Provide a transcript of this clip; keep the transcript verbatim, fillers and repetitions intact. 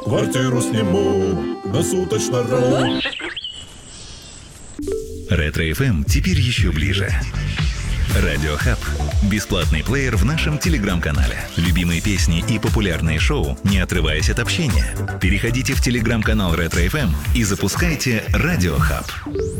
Квартиру сниму на суточно. Ретро-эф эм теперь еще ближе. Радио Хаб. Бесплатный плеер в нашем телеграм-канале. Любимые песни и популярные шоу, не отрываясь от общения. Переходите в телеграм-канал Ретро-эф эм и запускайте Радио Хаб.